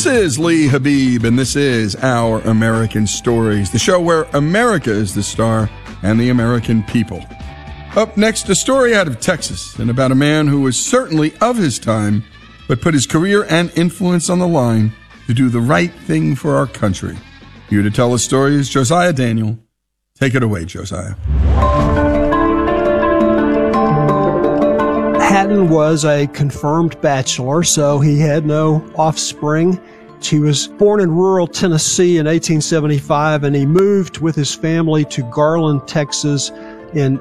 is Lee Habib, and this is Our American Stories, the show where America is the star and the American people. Up next, a story out of Texas and about a man who was certainly of his time, but put his career and influence on the line to do the right thing for our country. Here to tell the story is Josiah Daniel. Take it away, Josiah. Hatton was a confirmed bachelor, so he had no offspring. He was born in rural Tennessee in 1875, and he moved with his family to Garland, Texas in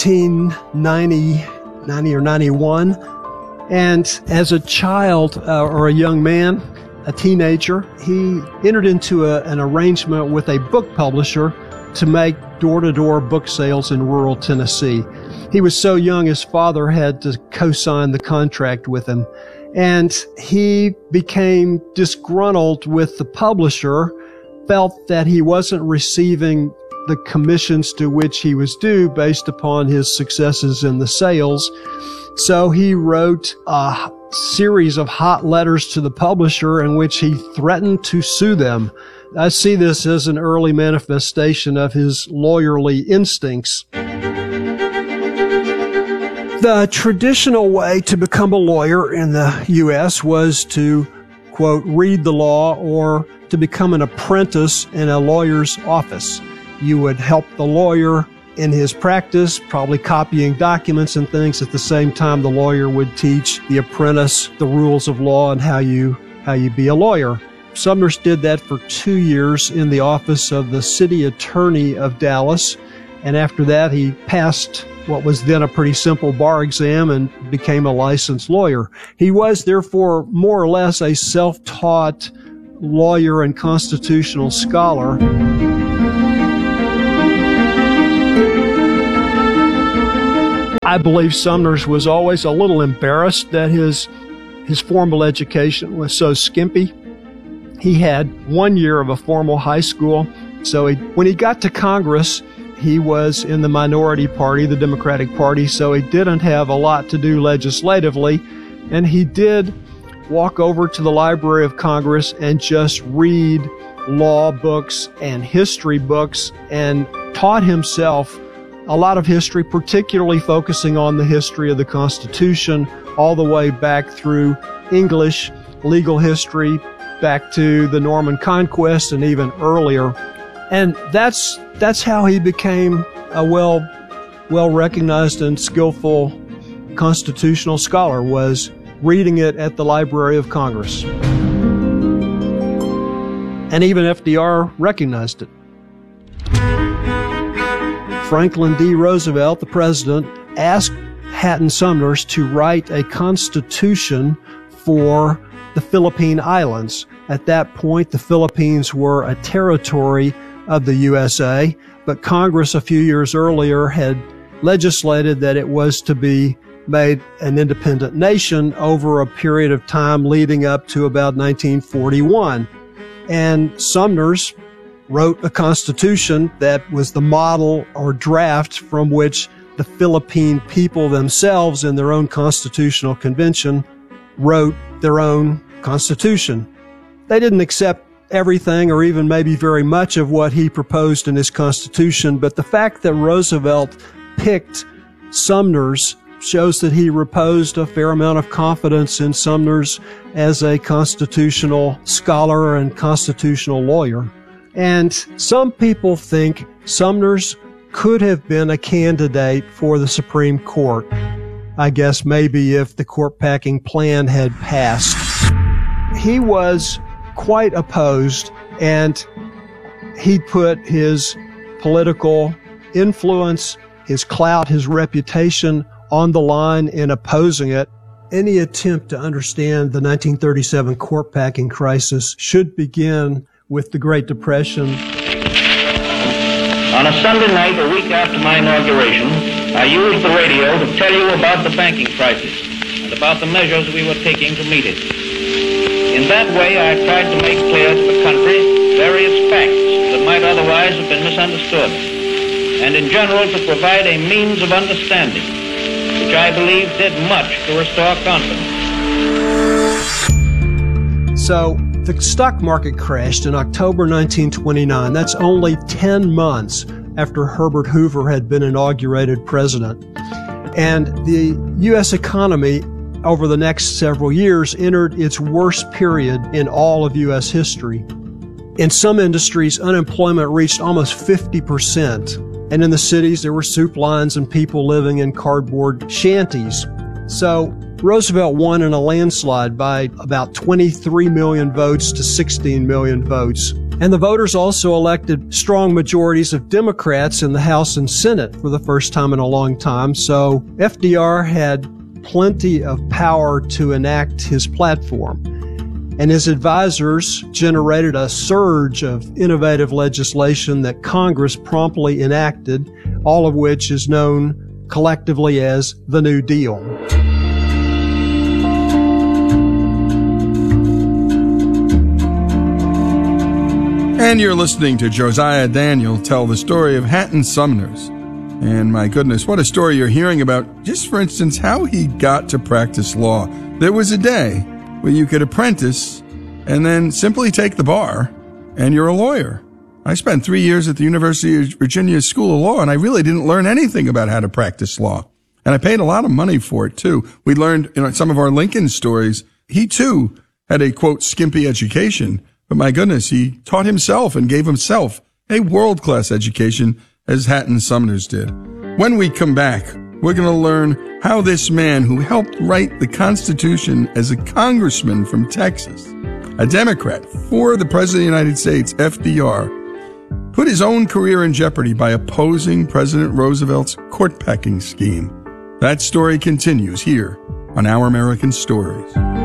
1890 or 91. And as a child or a young man, a teenager, he entered into an arrangement with a book publisher to make door-to-door book sales in rural Tennessee. He was so young, his father had to co-sign the contract with him. And he became disgruntled with the publisher, felt that he wasn't receiving the commissions to which he was due based upon his successes in the sales. So he wrote a series of hot letters to the publisher in which he threatened to sue them. I see this as an early manifestation of his lawyerly instincts. The traditional way to become a lawyer in the U.S. was to, quote, read the law or to become an apprentice in a lawyer's office. You would help the lawyer in his practice, probably copying documents and things. At the same time, the lawyer would teach the apprentice the rules of law and how you be a lawyer. Sumners did that for 2 years in the office of the city attorney of Dallas. And after that, he passed what was then a pretty simple bar exam and became a licensed lawyer. He was therefore more or less a self-taught lawyer and constitutional scholar. I believe Sumners was always a little embarrassed that his formal education was so skimpy. He had 1 year of a formal high school, so when he got to Congress, he was in the minority party, the Democratic Party, so he didn't have a lot to do legislatively, and he did walk over to the Library of Congress and just read law books and history books and taught himself a lot of history, particularly focusing on the history of the Constitution, all the way back through English, legal history, back to the Norman Conquest and even earlier. And that's how he became a well-recognized and skillful constitutional scholar, was reading it at the Library of Congress. And even FDR recognized it. Franklin D. Roosevelt, the president, asked Hatton Sumners to write a constitution for the Philippine Islands. At that point, the Philippines were a territory of the USA, but Congress a few years earlier had legislated that it was to be made an independent nation over a period of time leading up to about 1941. And Sumners wrote a constitution that was the model or draft from which the Philippine people themselves in their own constitutional convention wrote their own constitution. They didn't accept everything or even maybe very much of what he proposed in his constitution, but the fact that Roosevelt picked Sumners shows that he reposed a fair amount of confidence in Sumners as a constitutional scholar and constitutional lawyer. And some people think Sumners could have been a candidate for the Supreme Court. I guess maybe if the court-packing plan had passed. He was quite opposed, and he put his political influence, his clout, his reputation on the line in opposing it. Any attempt to understand the 1937 court-packing crisis should begin with the Great Depression. On a Sunday night, a week after my inauguration, I used the radio to tell you about the banking crisis and about the measures we were taking to meet it. In that way, I tried to make clear to the country various facts that might otherwise have been misunderstood, and in general to provide a means of understanding, which I believe did much to restore confidence. So The stock market crashed in October 1929. That's only 10 months after Herbert Hoover had been inaugurated president. And the U.S. economy over the next several years entered its worst period in all of U.S. history. In some industries, unemployment reached almost 50%. And in the cities, there were soup lines and people living in cardboard shanties. So Roosevelt won in a landslide by about 23 million votes to 16 million votes. And the voters also elected strong majorities of Democrats in the House and Senate for the first time in a long time. So FDR had plenty of power to enact his platform. And his advisors generated a surge of innovative legislation that Congress promptly enacted, all of which is known collectively as the New Deal. And you're listening to Josiah Daniel tell the story of Hatton Sumner's. And my goodness, what a story you're hearing about, just for instance, how he got to practice law. There was a day where you could apprentice and then simply take the bar, and you're a lawyer. I spent 3 years at the University of Virginia School of Law, and I really didn't learn anything about how to practice law. And I paid a lot of money for it, too. We learned in some of our Lincoln stories, he, too, had a, quote, skimpy education. But my goodness, he taught himself and gave himself a world-class education, as Hatton Sumner's did. When we come back, we're going to learn how this man who helped write the Constitution as a congressman from Texas, a Democrat for the President of the United States, FDR, put his own career in jeopardy by opposing President Roosevelt's court-packing scheme. That story continues here on Our American Stories.